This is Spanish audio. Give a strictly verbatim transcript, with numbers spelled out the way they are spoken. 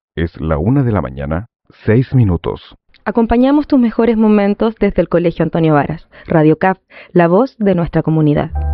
Es la una de la mañana, seis minutos. Acompañamos tus mejores momentos desde el Colegio Antonio Varas. Radio C A F, la voz de nuestra comunidad.